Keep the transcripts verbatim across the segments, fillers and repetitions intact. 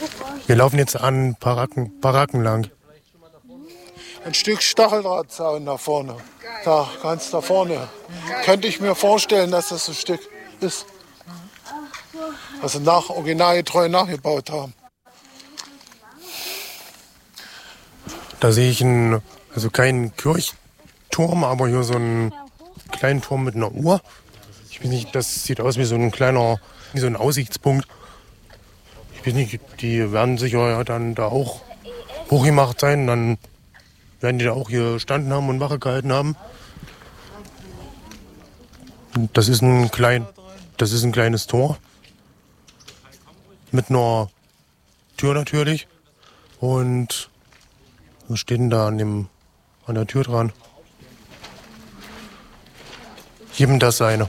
Wir laufen jetzt an Baracken, Baracken lang. Ein Stück Stacheldrahtzaun da vorne. Da, ganz da vorne. Könnte ich mir vorstellen, dass das ein Stück ist. Was sie nach, originalgetreu nachgebaut haben. Da sehe ich einen, also keinen Kirchturm, aber hier so einen kleinen Turm mit einer Uhr. Ich weiß nicht, das sieht aus wie so ein kleiner, wie so ein Aussichtspunkt. Ich weiß nicht, die werden sicher dann da auch hochgemacht sein. Dann werden die da auch hier gestanden haben und Wache gehalten haben. Das ist ein klein, das ist ein kleines Tor. Mit einer Tür natürlich. Und wir stehen da an, dem, an der Tür dran. Jedem das seine.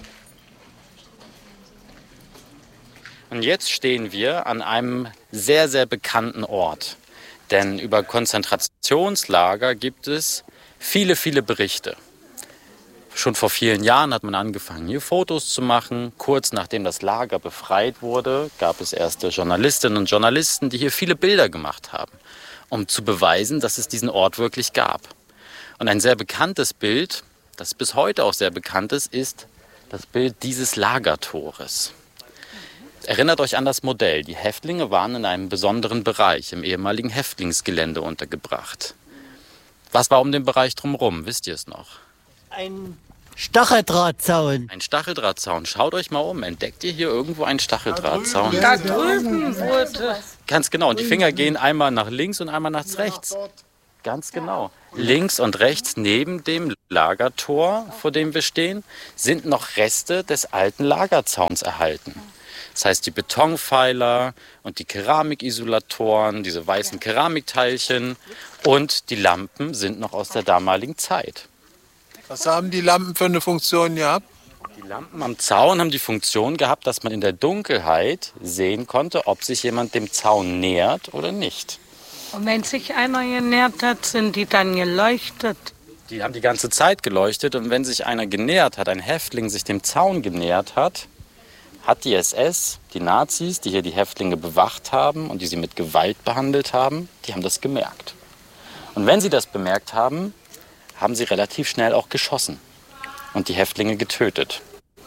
Und jetzt stehen wir an einem sehr, sehr bekannten Ort. Denn über Konzentrationslager gibt es viele, viele Berichte. Schon vor vielen Jahren hat man angefangen, hier Fotos zu machen. Kurz nachdem das Lager befreit wurde, gab es erste Journalistinnen und Journalisten, die hier viele Bilder gemacht haben, um zu beweisen, dass es diesen Ort wirklich gab. Und ein sehr bekanntes Bild, das bis heute auch sehr bekannt ist, ist das Bild dieses Lagertores. Erinnert euch an das Modell. Die Häftlinge waren in einem besonderen Bereich, im ehemaligen Häftlingsgelände untergebracht. Was war um den Bereich drumherum? Wisst ihr es noch? Ein Stacheldrahtzaun. Ein Stacheldrahtzaun. Schaut euch mal um. Entdeckt ihr hier irgendwo einen Stacheldrahtzaun? Da drüben wurde. Ganz genau. Und die Finger gehen einmal nach links und einmal nach rechts. Ganz genau. Links und rechts neben dem Lagertor, vor dem wir stehen, sind noch Reste des alten Lagerzauns erhalten. Das heißt, die Betonpfeiler und die Keramikisolatoren, diese weißen Keramikteilchen und die Lampen sind noch aus der damaligen Zeit. Was haben die Lampen für eine Funktion gehabt? Die Lampen am Zaun haben die Funktion gehabt, dass man in der Dunkelheit sehen konnte, ob sich jemand dem Zaun nähert oder nicht. Und wenn sich einer genährt hat, sind die dann geleuchtet? Die haben die ganze Zeit geleuchtet und wenn sich einer genähert hat, ein Häftling sich dem Zaun genähert hat, hat die S S, die Nazis, die hier die Häftlinge bewacht haben und die sie mit Gewalt behandelt haben, die haben das gemerkt. Und wenn sie das bemerkt haben, haben sie relativ schnell auch geschossen und die Häftlinge getötet.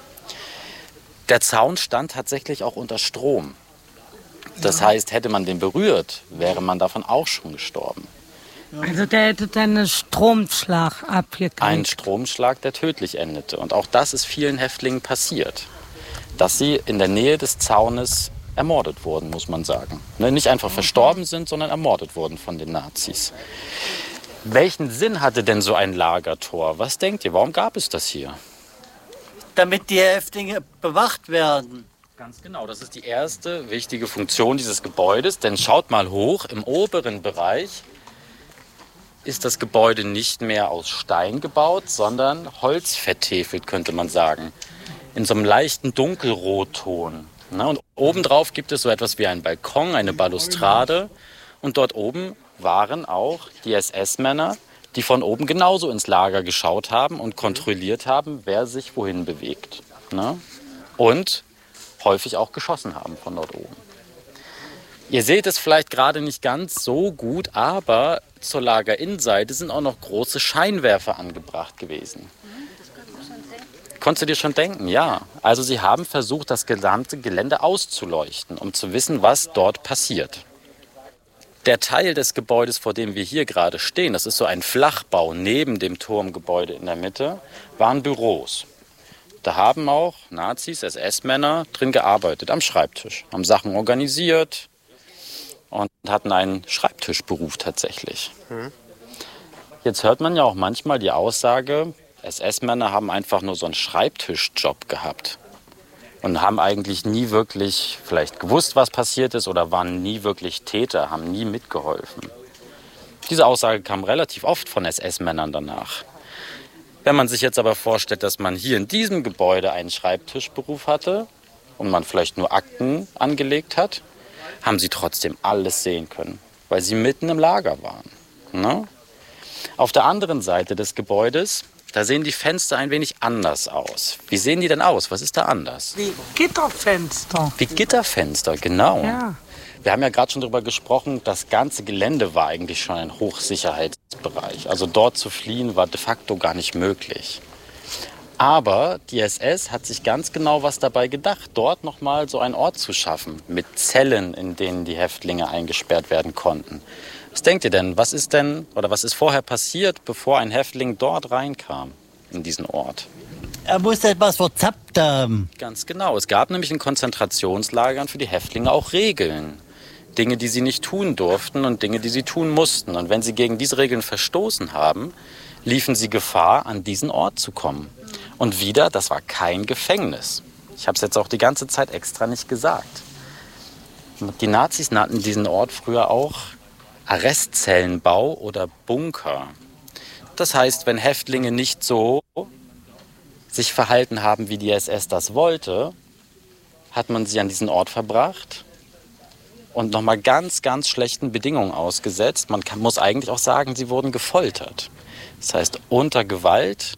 Der Zaun stand tatsächlich auch unter Strom. Das heißt, hätte man den berührt, wäre man davon auch schon gestorben. Also der hätte dann einen Stromschlag abgekriegt. Ein Stromschlag, der tödlich endete. Und auch das ist vielen Häftlingen passiert, dass sie in der Nähe des Zaunes ermordet wurden, muss man sagen. Nicht einfach verstorben sind, sondern ermordet wurden von den Nazis. Welchen Sinn hatte denn so ein Lagertor? Was denkt ihr, warum gab es das hier? Damit die Häftlinge bewacht werden. Ganz genau, das ist die erste wichtige Funktion dieses Gebäudes. Denn schaut mal hoch, im oberen Bereich ist das Gebäude nicht mehr aus Stein gebaut, sondern Holz vertäfelt, könnte man sagen. In so einem leichten Dunkelrotton. Und obendrauf gibt es so etwas wie einen Balkon, eine Balustrade. Und dort oben waren auch die S S-Männer, die von oben genauso ins Lager geschaut haben und kontrolliert haben, wer sich wohin bewegt. Und häufig auch geschossen haben von dort oben. Ihr seht es vielleicht gerade nicht ganz so gut, aber zur Lagerinnenseite sind auch noch große Scheinwerfer angebracht gewesen. Konntest du dir schon denken? Ja. Also sie haben versucht, das gesamte Gelände auszuleuchten, um zu wissen, was dort passiert. Der Teil des Gebäudes, vor dem wir hier gerade stehen, das ist so ein Flachbau neben dem Turmgebäude in der Mitte, waren Büros. Da haben auch Nazis, S S-Männer drin gearbeitet, am Schreibtisch, haben Sachen organisiert und hatten einen Schreibtischberuf tatsächlich. Mhm. Jetzt hört man ja auch manchmal die Aussage, S S-Männer haben einfach nur so einen Schreibtischjob gehabt und haben eigentlich nie wirklich vielleicht gewusst, was passiert ist oder waren nie wirklich Täter, haben nie mitgeholfen. Diese Aussage kam relativ oft von S S-Männern danach. Wenn man sich jetzt aber vorstellt, dass man hier in diesem Gebäude einen Schreibtischberuf hatte und man vielleicht nur Akten angelegt hat, haben sie trotzdem alles sehen können, weil sie mitten im Lager waren. Ne? Auf der anderen Seite des Gebäudes, da sehen die Fenster ein wenig anders aus. Wie sehen die denn aus? Was ist da anders? Wie Gitterfenster. Wie Gitterfenster, genau. Ja. Wir haben ja gerade schon darüber gesprochen, das ganze Gelände war eigentlich schon ein Hochsicherheitsbereich. Also dort zu fliehen war de facto gar nicht möglich. Aber die S S hat sich ganz genau was dabei gedacht, dort nochmal so einen Ort zu schaffen, mit Zellen, in denen die Häftlinge eingesperrt werden konnten. Was denkt ihr denn, was ist denn, oder was ist vorher passiert, bevor ein Häftling dort reinkam, in diesen Ort? Er muss etwas verzappt haben. Ganz genau. Es gab nämlich in Konzentrationslagern für die Häftlinge auch Regeln. Dinge, die sie nicht tun durften und Dinge, die sie tun mussten. Und wenn sie gegen diese Regeln verstoßen haben, liefen sie Gefahr, an diesen Ort zu kommen. Und wieder, das war kein Gefängnis. Ich habe es jetzt auch die ganze Zeit extra nicht gesagt. Die Nazis nannten diesen Ort früher auch Arrestzellenbau oder Bunker. Das heißt, wenn Häftlinge nicht so sich verhalten haben, wie die S S das wollte, hat man sie an diesen Ort verbracht und nochmal ganz, ganz schlechten Bedingungen ausgesetzt. Man kann, muss eigentlich auch sagen, sie wurden gefoltert. Das heißt, unter Gewalt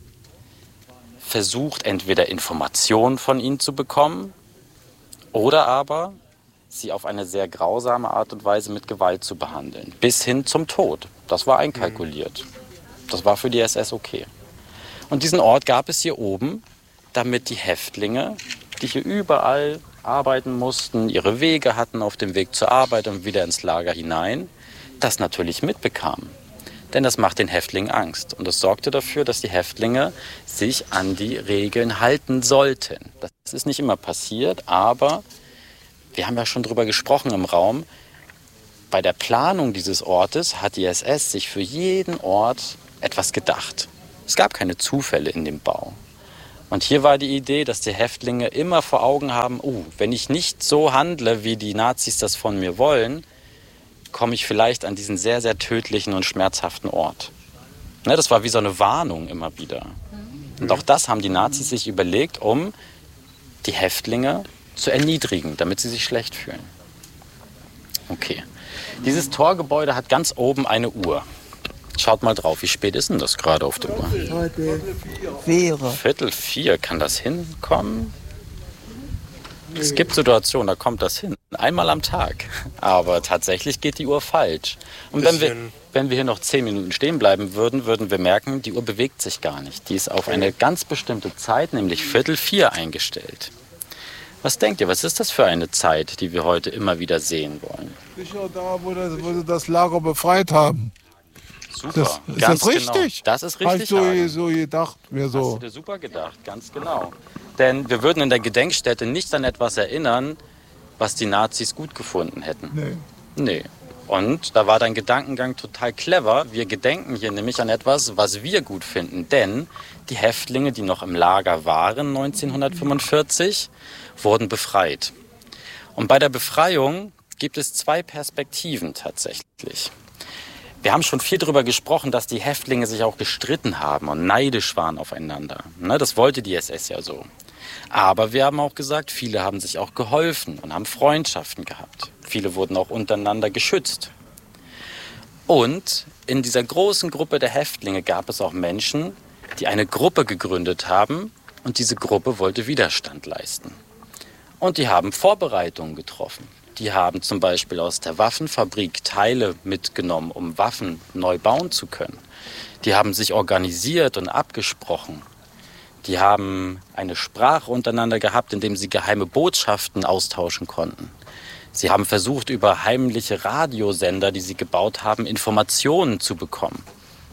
versucht, entweder Informationen von ihnen zu bekommen oder aber sie auf eine sehr grausame Art und Weise mit Gewalt zu behandeln. Bis hin zum Tod. Das war einkalkuliert. Das war für die S S okay. Und diesen Ort gab es hier oben, damit die Häftlinge, die hier überall arbeiten mussten, ihre Wege hatten auf dem Weg zur Arbeit und wieder ins Lager hinein, das natürlich mitbekamen. Denn das macht den Häftlingen Angst. Und das sorgte dafür, dass die Häftlinge sich an die Regeln halten sollten. Das ist nicht immer passiert, aber wir haben ja schon drüber gesprochen im Raum. Bei der Planung dieses Ortes hat die S S sich für jeden Ort etwas gedacht. Es gab keine Zufälle in dem Bau. Und hier war die Idee, dass die Häftlinge immer vor Augen haben, oh, wenn ich nicht so handle, wie die Nazis das von mir wollen, komme ich vielleicht an diesen sehr, sehr tödlichen und schmerzhaften Ort. Ne, das war wie so eine Warnung immer wieder. Und auch das haben die Nazis sich überlegt, um die Häftlinge zu erniedrigen, damit sie sich schlecht fühlen. Okay. Dieses Torgebäude hat ganz oben eine Uhr. Schaut mal drauf, wie spät ist denn das gerade auf der Uhr? Heute vier. Viertel vier, kann das hinkommen? Es gibt Situationen, da kommt das hin. Einmal am Tag. Aber tatsächlich geht die Uhr falsch. Und wenn wir, wenn wir hier noch zehn Minuten stehen bleiben würden, würden wir merken, die Uhr bewegt sich gar nicht. Die ist auf eine ganz bestimmte Zeit, nämlich Viertel vier, eingestellt. Was denkt ihr, was ist das für eine Zeit, die wir heute immer wieder sehen wollen? Sicher da, wo, das, wo sie das Lager befreit haben. Super, Das, ist ganz das richtig? Genau. Das ist richtig. Hast du so gedacht, mir so. Hast du dir super gedacht, ganz genau. Denn wir würden in der Gedenkstätte nicht an etwas erinnern, was die Nazis gut gefunden hätten. Nee. Nee. Und da war dein Gedankengang total clever. Wir gedenken hier nämlich an etwas, was wir gut finden. Denn die Häftlinge, die noch im Lager waren neunzehnhundertfünfundvierzig, wurden befreit. Und bei der Befreiung gibt es zwei Perspektiven tatsächlich. Wir haben schon viel darüber gesprochen, dass die Häftlinge sich auch gestritten haben und neidisch waren aufeinander. Ne, das wollte die S S ja so. Aber wir haben auch gesagt, viele haben sich auch geholfen und haben Freundschaften gehabt. Viele wurden auch untereinander geschützt. Und in dieser großen Gruppe der Häftlinge gab es auch Menschen, die eine Gruppe gegründet haben und diese Gruppe wollte Widerstand leisten. Und die haben Vorbereitungen getroffen. Die haben zum Beispiel aus der Waffenfabrik Teile mitgenommen, um Waffen neu bauen zu können. Die haben sich organisiert und abgesprochen. Die haben eine Sprache untereinander gehabt, indem sie geheime Botschaften austauschen konnten. Sie haben versucht, über heimliche Radiosender, die sie gebaut haben, Informationen zu bekommen.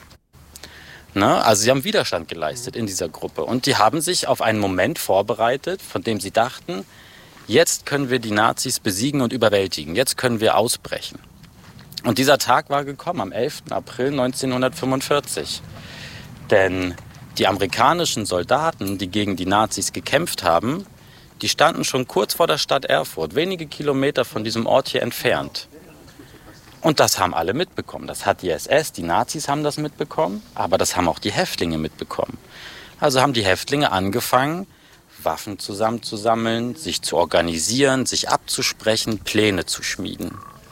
Ne? Also sie haben Widerstand geleistet in dieser Gruppe. Und die haben sich auf einen Moment vorbereitet, von dem sie dachten, jetzt können wir die Nazis besiegen und überwältigen. Jetzt können wir ausbrechen. Und dieser Tag war gekommen am elften April neunzehnhundertfünfundvierzig. Denn die amerikanischen Soldaten, die gegen die Nazis gekämpft haben, die standen schon kurz vor der Stadt Erfurt, wenige Kilometer von diesem Ort hier entfernt. Und das haben alle mitbekommen. Das hat die S S, die Nazis haben das mitbekommen, aber das haben auch die Häftlinge mitbekommen. Also haben die Häftlinge angefangen, Waffen zusammenzusammeln, sich zu organisieren, sich abzusprechen, Pläne zu schmieden.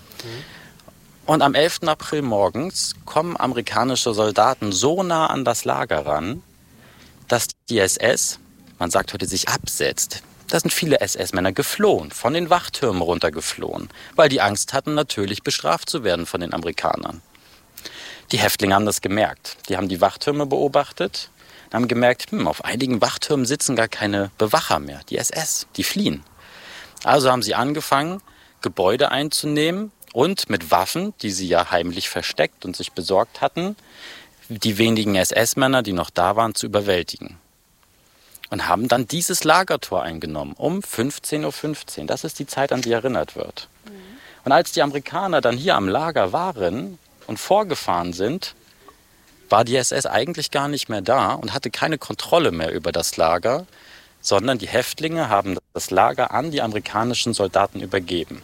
Und am elften April morgens kommen amerikanische Soldaten so nah an das Lager ran, dass die S S, man sagt heute, sich absetzt. Da sind viele S S-Männer geflohen, von den Wachtürmen runtergeflohen, weil die Angst hatten, natürlich bestraft zu werden von den Amerikanern. Die Häftlinge haben das gemerkt. Die haben die Wachtürme beobachtet und haben gemerkt, hm, auf einigen Wachtürmen sitzen gar keine Bewacher mehr, die S S, die fliehen. Also haben sie angefangen, Gebäude einzunehmen und mit Waffen, die sie ja heimlich versteckt und sich besorgt hatten, die wenigen S S-Männer, die noch da waren, zu überwältigen. Und haben dann dieses Lagertor eingenommen um fünfzehn Uhr fünfzehn. Das ist die Zeit, an die erinnert wird. Und als die Amerikaner dann hier am Lager waren und vorgefahren sind, war die S S eigentlich gar nicht mehr da und hatte keine Kontrolle mehr über das Lager, sondern die Häftlinge haben das Lager an die amerikanischen Soldaten übergeben.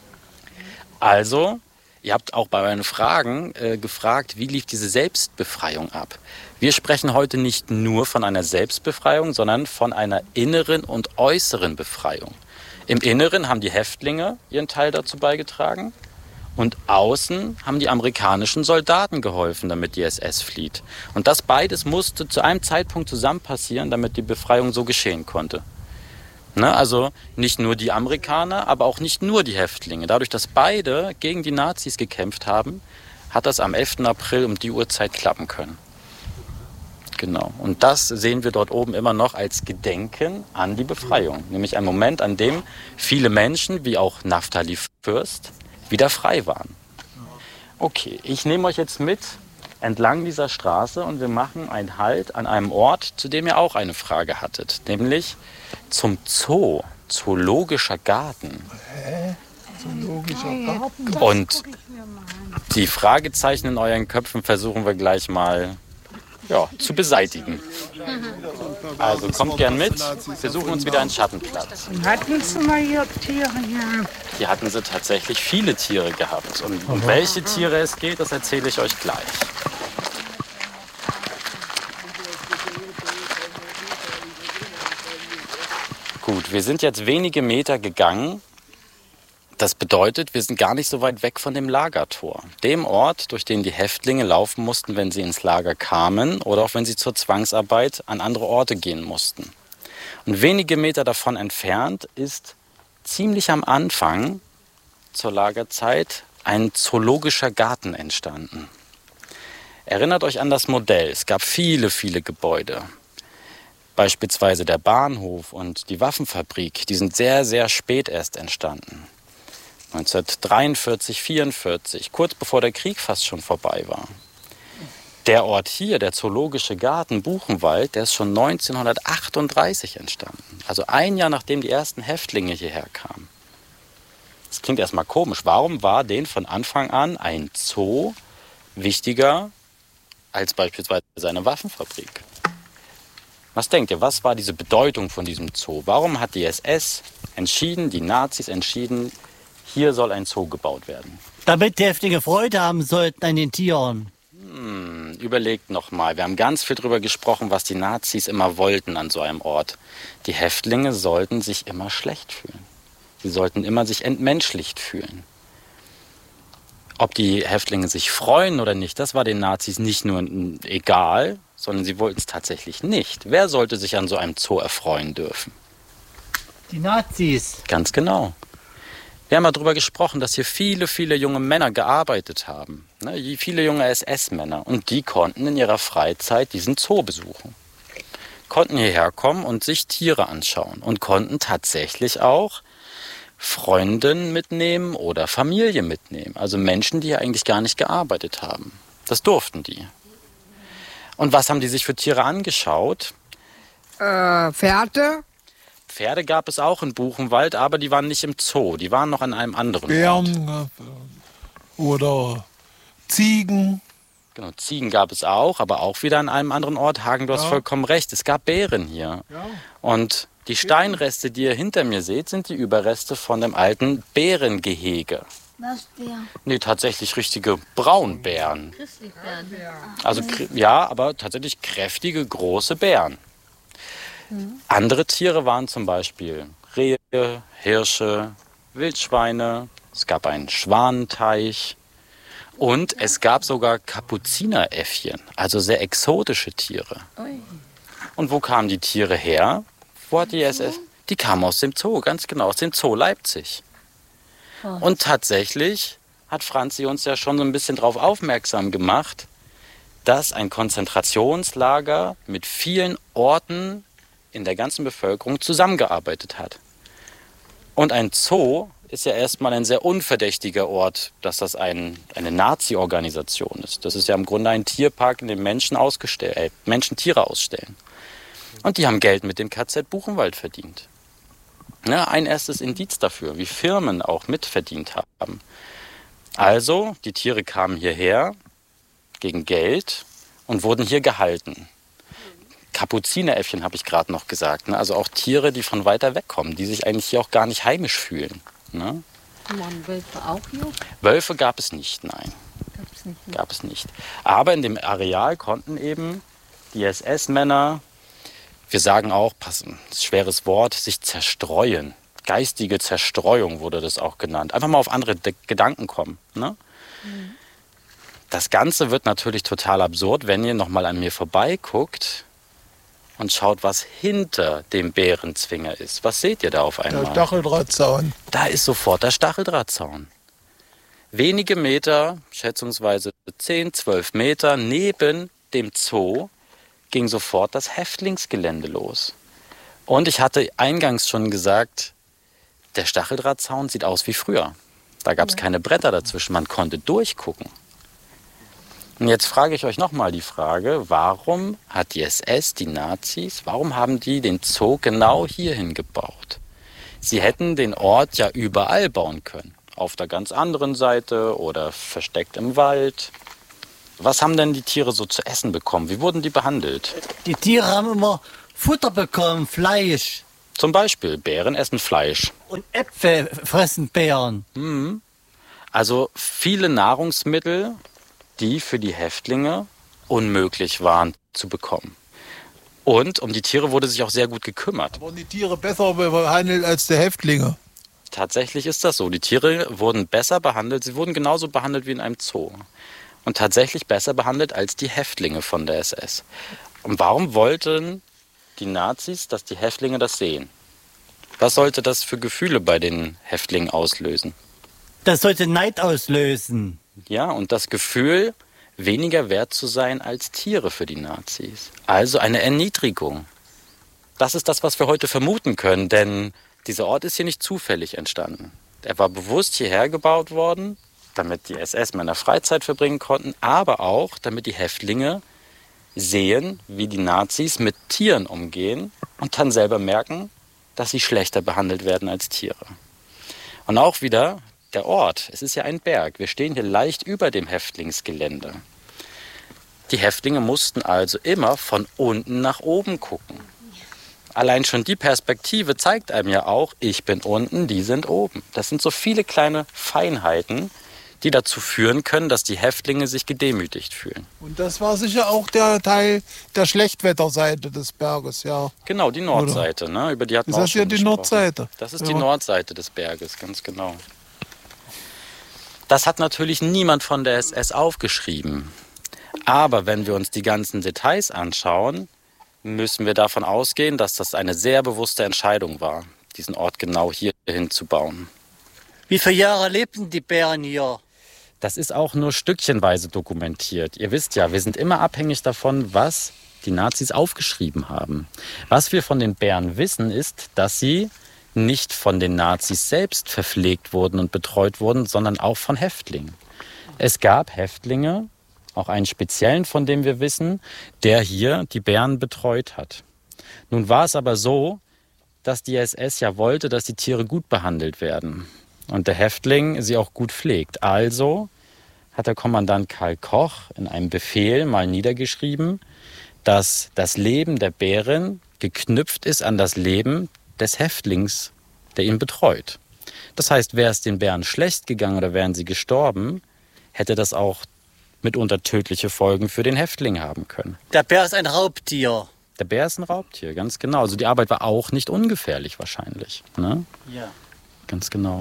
Also, ihr habt auch bei euren Fragen äh, gefragt, wie lief diese Selbstbefreiung ab? Wir sprechen heute nicht nur von einer Selbstbefreiung, sondern von einer inneren und äußeren Befreiung. Im Inneren haben die Häftlinge ihren Teil dazu beigetragen und außen haben die amerikanischen Soldaten geholfen, damit die S S flieht. Und das beides musste zu einem Zeitpunkt zusammen passieren, damit die Befreiung so geschehen konnte. Ne, also nicht nur die Amerikaner, aber auch nicht nur die Häftlinge. Dadurch, dass beide gegen die Nazis gekämpft haben, hat das am elften April um die Uhrzeit klappen können. Genau. Und das sehen wir dort oben immer noch als Gedenken an die Befreiung. Nämlich ein Moment, an dem viele Menschen, wie auch Naftali Fürst, wieder frei waren. Okay, ich nehme euch jetzt mit entlang dieser Straße und wir machen einen Halt an einem Ort, zu dem ihr auch eine Frage hattet. Nämlich zum Zoo, Zoologischer Garten. Hä? Zoologischer Garten? Und die Fragezeichen in euren Köpfen versuchen wir gleich mal ja, zu beseitigen. Also kommt gern mit, wir suchen uns wieder einen Schattenplatz. Hatten Sie mal hier Tiere gehabt? Hier hatten sie tatsächlich viele Tiere gehabt. Und um welche Tiere es geht, das erzähle ich euch gleich. Gut, wir sind jetzt wenige Meter gegangen. Das bedeutet, wir sind gar nicht so weit weg von dem Lagertor. Dem Ort, durch den die Häftlinge laufen mussten, wenn sie ins Lager kamen oder auch wenn sie zur Zwangsarbeit an andere Orte gehen mussten. Und wenige Meter davon entfernt ist ziemlich am Anfang zur Lagerzeit ein zoologischer Garten entstanden. Erinnert euch an das Modell. Es gab viele, viele Gebäude. Beispielsweise der Bahnhof und die Waffenfabrik, die sind sehr, sehr spät erst entstanden. neunzehnhundertdreiundvierzig, vierundvierzig, kurz bevor der Krieg fast schon vorbei war. Der Ort hier, der Zoologische Garten Buchenwald, der ist schon neunzehnhundertachtunddreißig entstanden. Also ein Jahr nachdem die ersten Häftlinge hierher kamen. Das klingt erstmal komisch. Warum war denen von Anfang an ein Zoo wichtiger als beispielsweise eine Waffenfabrik? Was denkt ihr, was war diese Bedeutung von diesem Zoo? Warum hat die S S entschieden, die Nazis entschieden, hier soll ein Zoo gebaut werden? Damit die Häftlinge Freude haben sollten an den Tieren. Hm, überlegt noch mal. Wir haben ganz viel darüber gesprochen, was die Nazis immer wollten an so einem Ort. Die Häftlinge sollten sich immer schlecht fühlen. Sie sollten immer sich entmenschlicht fühlen. Ob die Häftlinge sich freuen oder nicht, das war den Nazis nicht nur egal, sondern sie wollten es tatsächlich nicht. Wer sollte sich an so einem Zoo erfreuen dürfen? Die Nazis. Ganz genau. Wir haben mal darüber gesprochen, dass hier viele, viele junge Männer gearbeitet haben. Ne, viele junge S S-Männer. Und die konnten in ihrer Freizeit diesen Zoo besuchen. Konnten hierher kommen und sich Tiere anschauen. Und konnten tatsächlich auch Freundinnen mitnehmen oder Familie mitnehmen. Also Menschen, die hier eigentlich gar nicht gearbeitet haben. Das durften die. Und was haben die sich für Tiere angeschaut? Äh, Pferde? Pferde gab es auch in Buchenwald, aber die waren nicht im Zoo. Die waren noch an einem anderen Bären Ort. oder Ziegen. Genau, Ziegen gab es auch, aber auch wieder an einem anderen Ort. Hagen, du hast Ja. vollkommen recht. Es gab Bären hier. Ja. Und die Steinreste, die ihr hinter mir seht, sind die Überreste von dem alten Bärengehege. Was Bär? Nee, tatsächlich richtige Braunbären. Also kr- ja, aber tatsächlich kräftige, große Bären. Mhm. Andere Tiere waren zum Beispiel Rehe, Hirsche, Wildschweine. Es gab einen Schwanenteich. Und es gab sogar Kapuzineräffchen, also sehr exotische Tiere. Ui. Und wo kamen die Tiere her? Wo hat die S S? Die kamen aus dem Zoo, ganz genau, aus dem Zoo Leipzig. Oh. Und tatsächlich hat Franzi uns ja schon so ein bisschen darauf aufmerksam gemacht, dass ein Konzentrationslager mit vielen Orten in der ganzen Bevölkerung zusammengearbeitet hat. Und ein Zoo ist ja erstmal ein sehr unverdächtiger Ort, dass das ein, eine Nazi-Organisation ist. Das ist ja im Grunde ein Tierpark, in dem Menschen, ausgestell- äh, Menschen Tiere ausstellen. Und die haben Geld mit dem K Z Buchenwald verdient. Ja, ein erstes Indiz dafür, wie Firmen auch mitverdient haben. Also, die Tiere kamen hierher gegen Geld und wurden hier gehalten. Kapuzineräffchen habe ich gerade noch gesagt. Ne? Also auch Tiere, die von weiter weg kommen, die sich eigentlich hier auch gar nicht heimisch fühlen. Ne? Waren Wölfe auch hier? Wölfe gab es nicht, nein. Gab es nicht, ne? Gab es nicht. Aber in dem Areal konnten eben die S S-Männer, wir sagen auch, passen, schweres Wort, sich zerstreuen. Geistige Zerstreuung wurde das auch genannt. Einfach mal auf andere De- Gedanken kommen. Ne? Mhm. Das Ganze wird natürlich total absurd, wenn ihr nochmal an mir vorbeiguckt und schaut, was hinter dem Bärenzwinger ist. Was seht ihr da auf einmal? Der Stacheldrahtzaun. Da ist sofort der Stacheldrahtzaun. Wenige Meter, schätzungsweise zehn, zwölf Meter neben dem Zoo, ging sofort das Häftlingsgelände los. Und ich hatte eingangs schon gesagt, der Stacheldrahtzaun sieht aus wie früher. Da gab es keine Bretter dazwischen, man konnte durchgucken. Und jetzt frage ich euch nochmal die Frage, warum hat die S S, die Nazis, warum haben die den Zoo genau hierhin gebaut? Sie hätten den Ort ja überall bauen können. Auf der ganz anderen Seite oder versteckt im Wald. Was haben denn die Tiere so zu essen bekommen? Wie wurden die behandelt? Die Tiere haben immer Futter bekommen, Fleisch. Zum Beispiel, Bären essen Fleisch. Und Äpfel fressen Bären. Mhm. Also viele Nahrungsmittel, die für die Häftlinge unmöglich waren zu bekommen. Und um die Tiere wurde sich auch sehr gut gekümmert. Wurden die Tiere besser behandelt als die Häftlinge? Tatsächlich ist das so. Die Tiere wurden besser behandelt. Sie wurden genauso behandelt wie in einem Zoo. Und tatsächlich besser behandelt als die Häftlinge von der S S. Und warum wollten die Nazis, dass die Häftlinge das sehen? Was sollte das für Gefühle bei den Häftlingen auslösen? Das sollte Neid auslösen. Ja, und das Gefühl, weniger wert zu sein als Tiere für die Nazis. Also eine Erniedrigung. Das ist das, was wir heute vermuten können, denn dieser Ort ist hier nicht zufällig entstanden. Er war bewusst hierher gebaut worden, damit die S S-Männer Freizeit verbringen konnten, aber auch, damit die Häftlinge sehen, wie die Nazis mit Tieren umgehen und dann selber merken, dass sie schlechter behandelt werden als Tiere. Und auch wieder der Ort. Es ist ja ein Berg. Wir stehen hier leicht über dem Häftlingsgelände. Die Häftlinge mussten also immer von unten nach oben gucken. Allein schon die Perspektive zeigt einem ja auch, ich bin unten, die sind oben. Das sind so viele kleine Feinheiten, die dazu führen können, dass die Häftlinge sich gedemütigt fühlen. Und das war sicher auch der Teil der Schlechtwetterseite des Berges, ja. Genau, die Nordseite, ne? Über die hatten wir auch Ist das hier schon die gesprochen. Nordseite? Das ist Ja. die Nordseite des Berges, ganz genau. Das hat natürlich niemand von der S S aufgeschrieben. Aber wenn wir uns die ganzen Details anschauen, müssen wir davon ausgehen, dass das eine sehr bewusste Entscheidung war, diesen Ort genau hier hinzubauen. Wie viele Jahre lebten die Bären hier? Das ist auch nur stückchenweise dokumentiert. Ihr wisst ja, wir sind immer abhängig davon, was die Nazis aufgeschrieben haben. Was wir von den Bären wissen, ist, dass sie nicht von den Nazis selbst verpflegt wurden und betreut wurden, sondern auch von Häftlingen. Es gab Häftlinge, auch einen speziellen, von dem wir wissen, der hier die Bären betreut hat. Nun war es aber so, dass die S S ja wollte, dass die Tiere gut behandelt werden und der Häftling sie auch gut pflegt. Also hat der Kommandant Karl Koch in einem Befehl mal niedergeschrieben, dass das Leben der Bären geknüpft ist an das Leben des Häftlings, der ihn betreut. Das heißt, wäre es den Bären schlecht gegangen oder wären sie gestorben, hätte das auch mitunter tödliche Folgen für den Häftling haben können. Der Bär ist ein Raubtier. Der Bär ist ein Raubtier, ganz genau. Also die Arbeit war auch nicht ungefährlich wahrscheinlich. Ne? Ja. Ganz genau.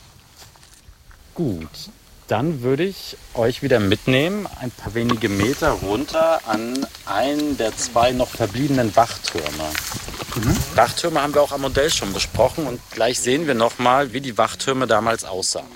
Gut, dann würde ich euch wieder mitnehmen, ein paar wenige Meter runter an einen der zwei noch verbliebenen Wachtürme. Mhm. Wachtürme haben wir auch am Modell schon besprochen und gleich sehen wir nochmal, wie die Wachtürme damals aussahen.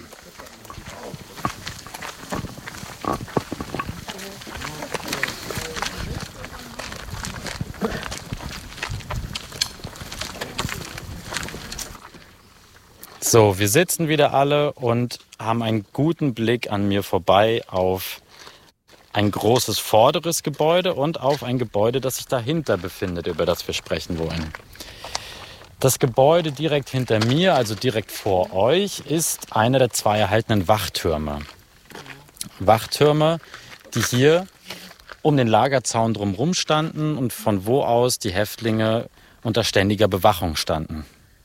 So, wir sitzen wieder alle und haben einen guten Blick an mir vorbei auf ein großes vorderes Gebäude und auf ein Gebäude, das sich dahinter befindet, über das wir sprechen wollen. Das Gebäude direkt hinter mir, also direkt vor euch, ist einer der zwei erhaltenen Wachtürme. Wachtürme, die hier um den Lagerzaun drumherum standen und von wo aus die Häftlinge unter ständiger Bewachung standen.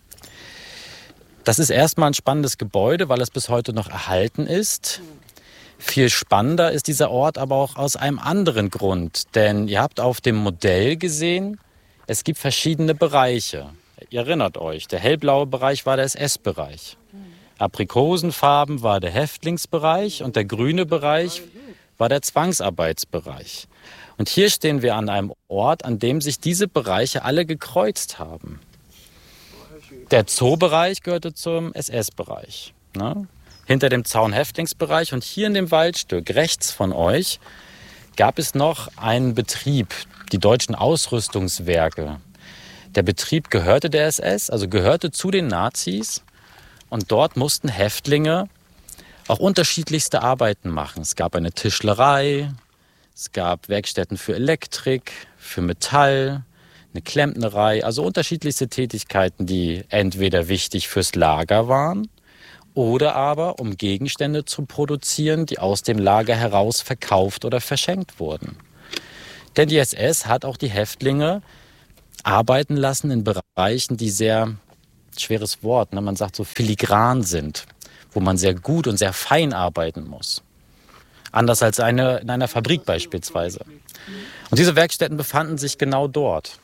Das ist erstmal ein spannendes Gebäude, weil es bis heute noch erhalten ist. Viel spannender ist dieser Ort aber auch aus einem anderen Grund. Denn ihr habt auf dem Modell gesehen, es gibt verschiedene Bereiche. Ihr erinnert euch, der hellblaue Bereich war der S S-Bereich. Aprikosenfarben war der Häftlingsbereich und der grüne Bereich war der Zwangsarbeitsbereich. Und hier stehen wir an einem Ort, an dem sich diese Bereiche alle gekreuzt haben. Der Zoobereich gehörte zum S S-Bereich. Ne? Hinter dem Zaun Häftlingsbereich und hier in dem Waldstück rechts von euch gab es noch einen Betrieb, die Deutschen Ausrüstungswerke. Der Betrieb gehörte der S S, also gehörte zu den Nazis und dort mussten Häftlinge auch unterschiedlichste Arbeiten machen. Es gab eine Tischlerei, es gab Werkstätten für Elektrik, für Metall, eine Klempnerei, also unterschiedlichste Tätigkeiten, die entweder wichtig fürs Lager waren oder aber um Gegenstände zu produzieren, die aus dem Lager heraus verkauft oder verschenkt wurden. Denn die S S hat auch die Häftlinge arbeiten lassen in Bereichen, die sehr, schweres Wort, ne, man sagt so filigran sind, wo man sehr gut und sehr fein arbeiten muss. Anders als eine, in einer Fabrik beispielsweise. Und diese Werkstätten befanden sich genau dort.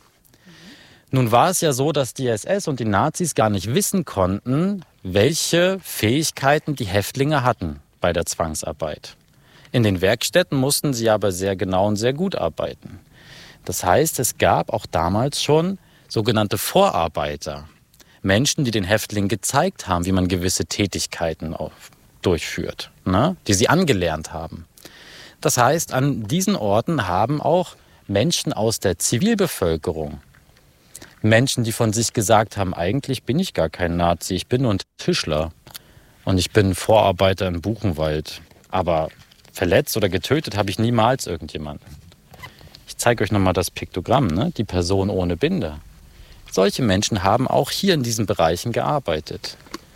Nun war es ja so, dass die S S und die Nazis gar nicht wissen konnten, welche Fähigkeiten die Häftlinge hatten bei der Zwangsarbeit. In den Werkstätten mussten sie aber sehr genau und sehr gut arbeiten. Das heißt, es gab auch damals schon sogenannte Vorarbeiter. Menschen, die den Häftlingen gezeigt haben, wie man gewisse Tätigkeiten durchführt, ne? Die sie angelernt haben. Das heißt, an diesen Orten haben auch Menschen aus der Zivilbevölkerung, Menschen, die von sich gesagt haben, eigentlich bin ich gar kein Nazi, ich bin nur ein Tischler und ich bin Vorarbeiter im Buchenwald. Aber verletzt oder getötet habe ich niemals irgendjemanden. Ich zeige euch nochmal das Piktogramm, ne? Die Person ohne Binde. Solche Menschen haben auch hier in diesen Bereichen gearbeitet.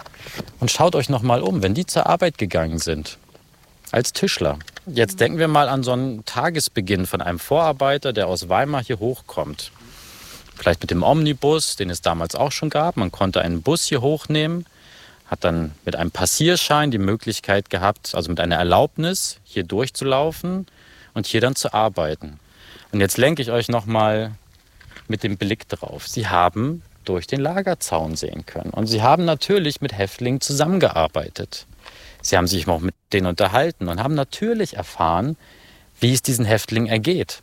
Und schaut euch nochmal um, wenn die zur Arbeit gegangen sind, als Tischler. Jetzt denken wir mal an so einen Tagesbeginn von einem Vorarbeiter, der aus Weimar hier hochkommt. Vielleicht mit dem Omnibus, den es damals auch schon gab. Man konnte einen Bus hier hochnehmen, hat dann mit einem Passierschein die Möglichkeit gehabt, also mit einer Erlaubnis, hier durchzulaufen und hier dann zu arbeiten. Und jetzt lenke ich euch nochmal mit dem Blick drauf. Sie haben durch den Lagerzaun sehen können. Und sie haben natürlich mit Häftlingen zusammengearbeitet. Sie haben sich auch mit denen unterhalten und haben natürlich erfahren, wie es diesen Häftlingen ergeht.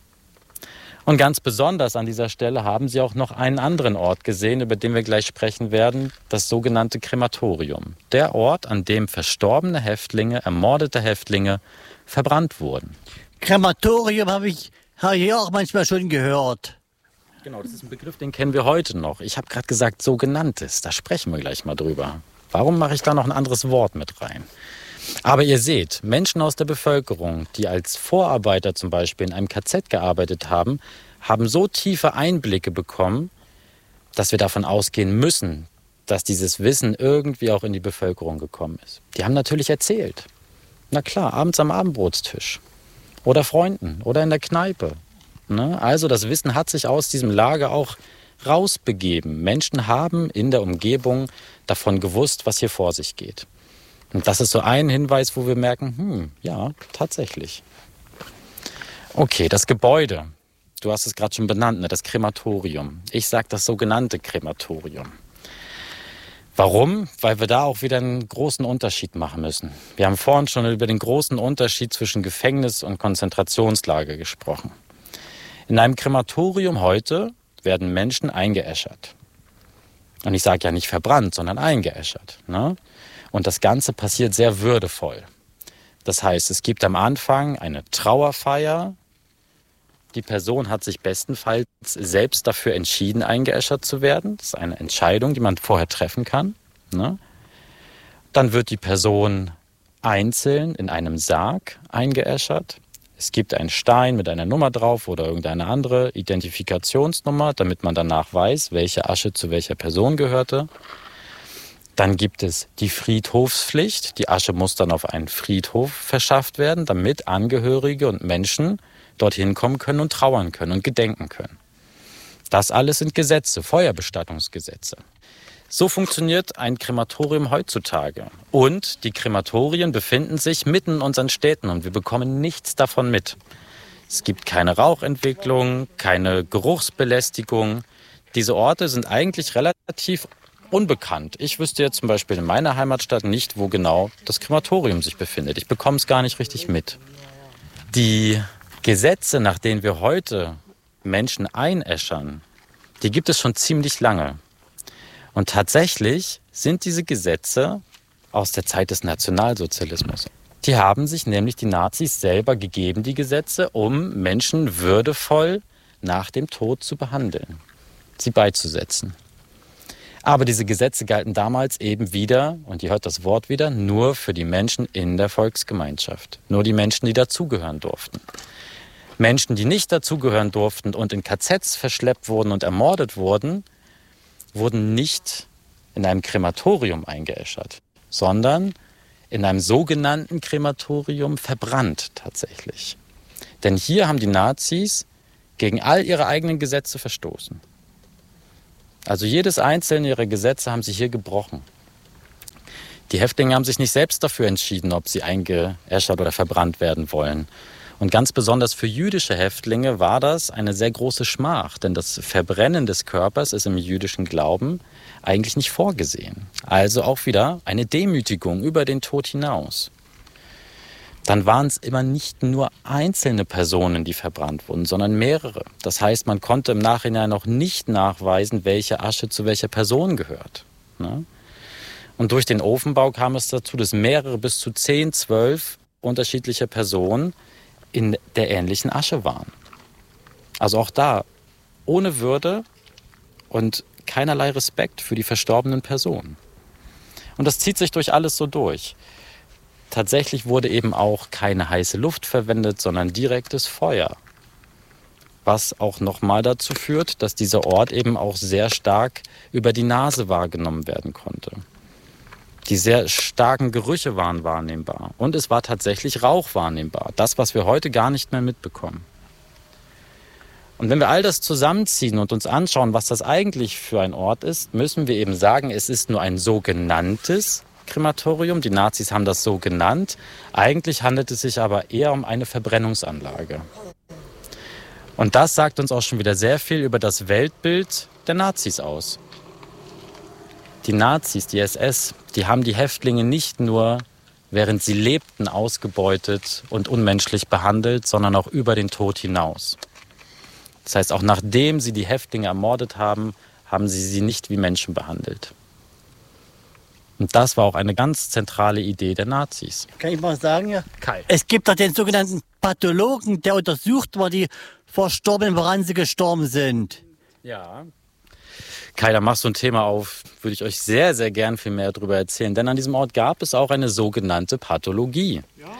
Und ganz besonders an dieser Stelle haben sie auch noch einen anderen Ort gesehen, über den wir gleich sprechen werden, das sogenannte Krematorium. Der Ort, an dem verstorbene Häftlinge, ermordete Häftlinge verbrannt wurden. Krematorium habe ich, hab ich auch manchmal schon gehört. Genau, das ist ein Begriff, den kennen wir heute noch. Ich habe gerade gesagt, sogenanntes, da sprechen wir gleich mal drüber. Warum mache ich da noch ein anderes Wort mit rein? Aber ihr seht, Menschen aus der Bevölkerung, die als Vorarbeiter zum Beispiel in einem K Z gearbeitet haben, haben so tiefe Einblicke bekommen, dass wir davon ausgehen müssen, dass dieses Wissen irgendwie auch in die Bevölkerung gekommen ist. Die haben natürlich erzählt. Na klar, abends am Abendbrotstisch oder Freunden oder in der Kneipe. Ne? Also das Wissen hat sich aus diesem Lager auch rausbegeben. Menschen haben in der Umgebung davon gewusst, was hier vor sich geht. Und das ist so ein Hinweis, wo wir merken, hm, ja, tatsächlich. Okay, das Gebäude. Du hast es gerade schon benannt, ne? Das Krematorium. Ich sage das sogenannte Krematorium. Warum? Weil wir da auch wieder einen großen Unterschied machen müssen. Wir haben vorhin schon über den großen Unterschied zwischen Gefängnis und Konzentrationslager gesprochen. In einem Krematorium heute werden Menschen eingeäschert. Und ich sage ja nicht verbrannt, sondern eingeäschert. Ne? Und das Ganze passiert sehr würdevoll. Das heißt, es gibt am Anfang eine Trauerfeier. Die Person hat sich bestenfalls selbst dafür entschieden, eingeäschert zu werden. Das ist eine Entscheidung, die man vorher treffen kann. Ne? Dann wird die Person einzeln in einem Sarg eingeäschert. Es gibt einen Stein mit einer Nummer drauf oder irgendeine andere Identifikationsnummer, damit man danach weiß, welche Asche zu welcher Person gehörte. Dann gibt es die Friedhofspflicht. Die Asche muss dann auf einen Friedhof verschafft werden, damit Angehörige und Menschen dorthin kommen können und trauern können und gedenken können. Das alles sind Gesetze, Feuerbestattungsgesetze. So funktioniert ein Krematorium heutzutage. Und die Krematorien befinden sich mitten in unseren Städten und wir bekommen nichts davon mit. Es gibt keine Rauchentwicklung, keine Geruchsbelästigung. Diese Orte sind eigentlich relativ unbekannt. Ich wüsste jetzt zum Beispiel in meiner Heimatstadt nicht, wo genau das Krematorium sich befindet. Ich bekomme es gar nicht richtig mit. Die Gesetze, nach denen wir heute Menschen einäschern, die gibt es schon ziemlich lange. Und tatsächlich sind diese Gesetze aus der Zeit des Nationalsozialismus. Die haben sich nämlich die Nazis selber gegeben, die Gesetze, um Menschen würdevoll nach dem Tod zu behandeln, sie beizusetzen. Aber diese Gesetze galten damals eben wieder, und ihr hört das Wort wieder, nur für die Menschen in der Volksgemeinschaft. Nur die Menschen, die dazugehören durften. Menschen, die nicht dazugehören durften und in K Zs verschleppt wurden und ermordet wurden, wurden nicht in einem Krematorium eingeäschert, sondern in einem sogenannten Krematorium verbrannt tatsächlich. Denn hier haben die Nazis gegen all ihre eigenen Gesetze verstoßen. Also jedes einzelne ihrer Gesetze haben sie hier gebrochen. Die Häftlinge haben sich nicht selbst dafür entschieden, ob sie eingeäschert oder verbrannt werden wollen. Und ganz besonders für jüdische Häftlinge war das eine sehr große Schmach, denn das Verbrennen des Körpers ist im jüdischen Glauben eigentlich nicht vorgesehen. Also auch wieder eine Demütigung über den Tod hinaus. Dann waren es immer nicht nur einzelne Personen, die verbrannt wurden, sondern mehrere. Das heißt, man konnte im Nachhinein noch nicht nachweisen, welche Asche zu welcher Person gehört. Ne? Und durch den Ofenbau kam es dazu, dass mehrere bis zu zehn, zwölf unterschiedliche Personen in der ähnlichen Asche waren. Also auch da ohne Würde und keinerlei Respekt für die verstorbenen Personen. Und das zieht sich durch alles so durch. Tatsächlich wurde eben auch keine heiße Luft verwendet, sondern direktes Feuer. Was auch nochmal dazu führt, dass dieser Ort eben auch sehr stark über die Nase wahrgenommen werden konnte. Die sehr starken Gerüche waren wahrnehmbar. Und es war tatsächlich Rauch wahrnehmbar. Das, was wir heute gar nicht mehr mitbekommen. Und wenn wir all das zusammenziehen und uns anschauen, was das eigentlich für ein Ort ist, müssen wir eben sagen, es ist nur ein sogenanntes Krematorium. Die Nazis haben das so genannt. Eigentlich handelt es sich aber eher um eine Verbrennungsanlage. Und das sagt uns auch schon wieder sehr viel über das Weltbild der Nazis aus. Die Nazis, die S S, die haben die Häftlinge nicht nur, während sie lebten, ausgebeutet und unmenschlich behandelt, sondern auch über den Tod hinaus. Das heißt, auch nachdem sie die Häftlinge ermordet haben, haben sie sie nicht wie Menschen behandelt. Und das war auch eine ganz zentrale Idee der Nazis. Kann ich mal sagen, ja? Kai. Es gibt doch den sogenannten Pathologen, der untersucht, war die Verstorbenen, woran sie gestorben sind. Ja. Kai, da machst du ein Thema auf, würde ich euch sehr, sehr gern viel mehr darüber erzählen. Denn an diesem Ort gab es auch eine sogenannte Pathologie.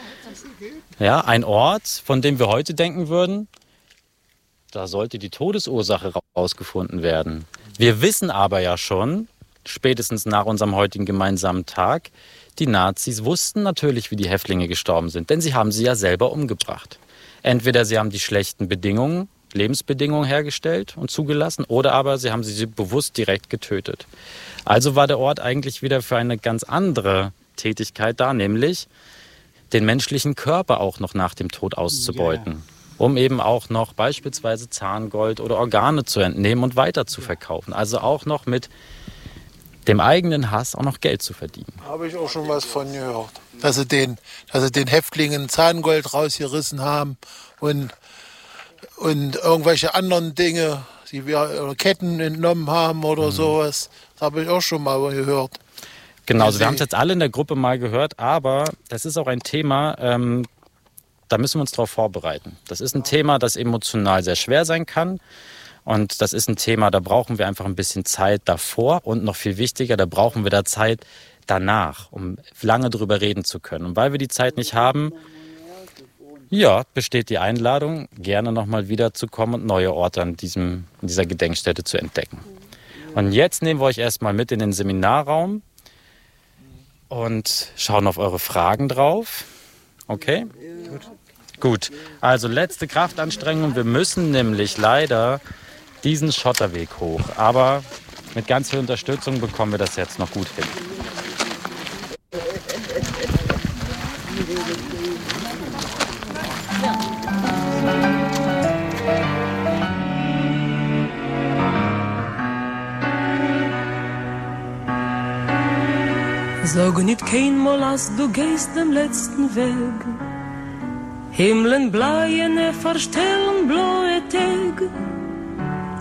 Ja, ein Ort, von dem wir heute denken würden, da sollte die Todesursache herausgefunden werden. Wir wissen aber ja schon, spätestens nach unserem heutigen gemeinsamen Tag, die Nazis wussten natürlich, wie die Häftlinge gestorben sind, denn sie haben sie ja selber umgebracht. Entweder sie haben die schlechten Bedingungen, Lebensbedingungen hergestellt und zugelassen, oder aber sie haben sie bewusst direkt getötet. Also war der Ort eigentlich wieder für eine ganz andere Tätigkeit da, nämlich den menschlichen Körper auch noch nach dem Tod auszubeuten. Yeah. Um eben auch noch beispielsweise Zahngold oder Organe zu entnehmen und weiter zu verkaufen. Also auch noch mit dem eigenen Hass auch noch Geld zu verdienen. Habe ich auch schon was von gehört. Dass sie den, dass sie den Häftlingen Zahngold rausgerissen haben und, und irgendwelche anderen Dinge. die wir oder Ketten entnommen haben oder mhm. sowas. Das habe ich auch schon mal gehört. Genau, also wir haben es jetzt alle in der Gruppe mal gehört, aber das ist auch ein Thema, ähm, da müssen wir uns darauf vorbereiten. Das ist ein Thema, das emotional sehr schwer sein kann. Und das ist ein Thema, da brauchen wir einfach ein bisschen Zeit davor. Und noch viel wichtiger, da brauchen wir da Zeit danach, um lange drüber reden zu können. Und weil wir die Zeit nicht haben, ja, besteht die Einladung, gerne nochmal wiederzukommen und neue Orte an diesem, in dieser Gedenkstätte zu entdecken. Und jetzt nehmen wir euch erstmal mit in den Seminarraum und schauen auf eure Fragen drauf. Okay? Gut. Gut, also letzte Kraftanstrengung. Wir müssen nämlich leider diesen Schotterweg hoch. Aber mit ganz viel Unterstützung bekommen wir das jetzt noch gut hin. Sag nicht keinmal, als du gehst dem letzten Weg. Himmeln bleien, verstellen blaue Tage.